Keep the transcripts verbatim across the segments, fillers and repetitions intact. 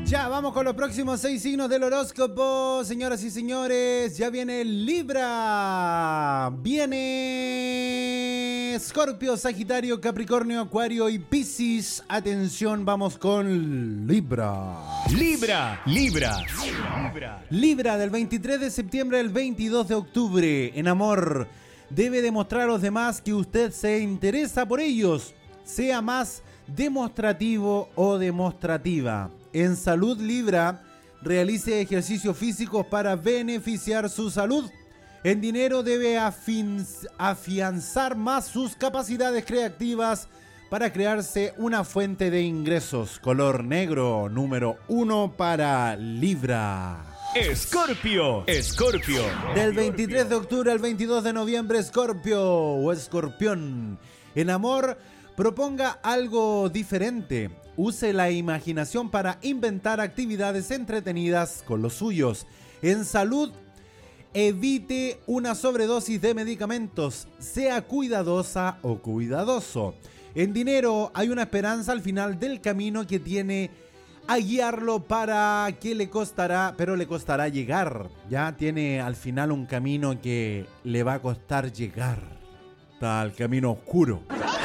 Ya, vamos con los próximos seis signos del horóscopo, señoras y señores. Ya viene Libra, viene Escorpio, Sagitario, Capricornio, Acuario y Piscis. Atención, vamos con Libra. Libra, Libra, Libra. Libra, del veintitrés de septiembre al veintidós de octubre. En amor, debe demostrar a los demás que usted se interesa por ellos. Sea más demostrativo o demostrativa. En salud, Libra, realice ejercicios físicos para beneficiar su salud. En dinero, debe afin- afianzar más sus capacidades creativas para crearse una fuente de ingresos. Color negro, número uno para Libra. Escorpio, Escorpio. Del veintitrés de octubre al veintidós de noviembre, Escorpio o Escorpión. En amor, proponga algo diferente. Use la imaginación para inventar actividades entretenidas con los suyos. En salud, evite una sobredosis de medicamentos. Sea cuidadosa o cuidadoso. En dinero, hay una esperanza al final del camino que tiene a guiarlo para que le costará, pero le costará llegar. Ya tiene al final un camino que le va a costar llegar. Está el camino oscuro.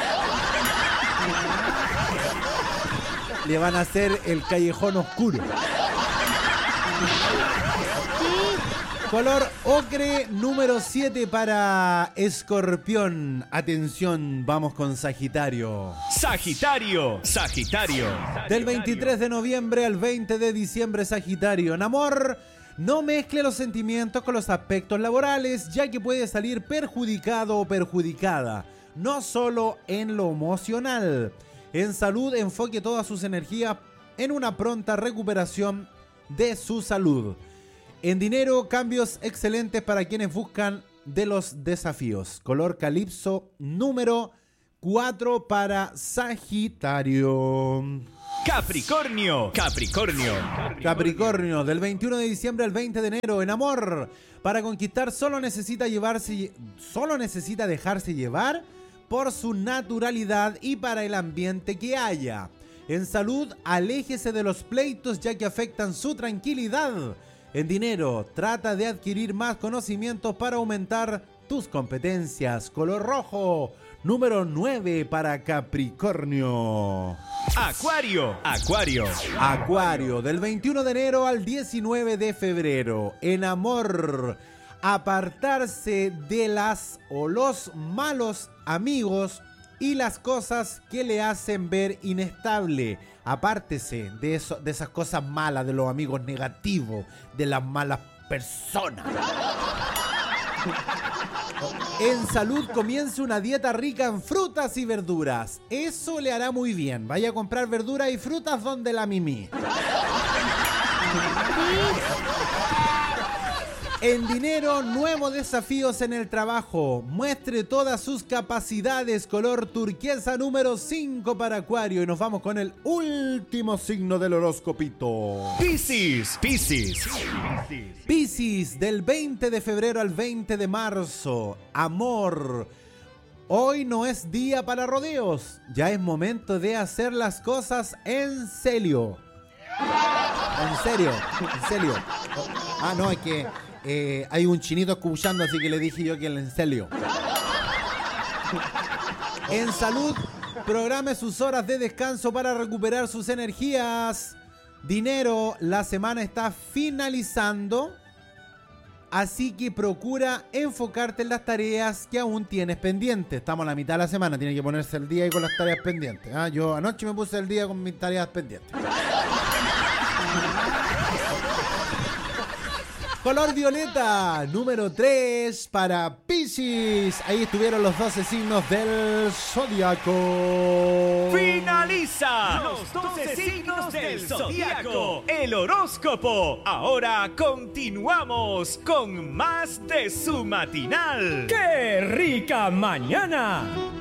Le van a hacer el callejón oscuro. Color ocre, número siete para Escorpión. Atención, vamos con Sagitario. Sagitario, Sagitario. Del veintitrés de noviembre al veinte de diciembre, Sagitario. En amor, no mezcle los sentimientos con los aspectos laborales, ya que puede salir perjudicado o perjudicada. No solo en lo emocional. En salud, enfoque todas sus energías en una pronta recuperación de su salud. En dinero, cambios excelentes para quienes buscan de los desafíos. Color calipso, número cuatro para Sagitario. Capricornio, Capricornio. Capricornio, del veintiuno de diciembre al veinte de enero. En amor, para conquistar solo necesita llevarse, solo necesita dejarse llevar por su naturalidad y para el ambiente que haya. En salud, aléjese de los pleitos ya que afectan su tranquilidad. En dinero, trata de adquirir más conocimientos para aumentar tus competencias. Color rojo, número nueve para Capricornio. Acuario, Acuario. Acuario, del veintiuno de enero al diecinueve de febrero. En amor, apartarse de las o los malos amigos y las cosas que le hacen ver inestable. Apártese de, eso, de esas cosas malas, de los amigos negativos, de las malas personas. En salud, comience una dieta rica en frutas y verduras. Eso le hará muy bien. Vaya a comprar verduras y frutas donde la Mimi. En dinero, nuevos desafíos en el trabajo. Muestre todas sus capacidades. Color turquesa, número cinco para Acuario. Y nos vamos con el último signo del horóscopito. Piscis, Piscis. Piscis, del veinte de febrero al veinte de marzo. Amor. Hoy no es día para rodeos. Ya es momento de hacer las cosas en serio. En serio, en serio. Ah, no, es que eh, hay un chinito escuchando, así que le dije yo que en serio. En salud, programe sus horas de descanso para recuperar sus energías. Dinero, la semana está finalizando, así que procura enfocarte en las tareas que aún tienes pendientes. Estamos a la mitad de la semana, tiene que ponerse el día y con las tareas pendientes. Ah, yo anoche me puse el día con mis tareas pendientes. Color violeta, número tres para Piscis. Ahí estuvieron los doce signos del zodiaco. Finaliza los doce signos del zodiaco, el horóscopo. Ahora continuamos con más de su matinal. ¡Qué rica mañana!